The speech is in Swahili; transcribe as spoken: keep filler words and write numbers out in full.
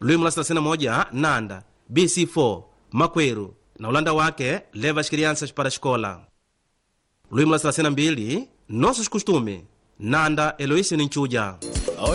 Luimu la thelathini na moja Nanda B C four Makweru na ulanda wake leva xikirianças para escola. Luimu la thelathini na mbili Nossos Costumes Nanda Eloísio Ninchuja.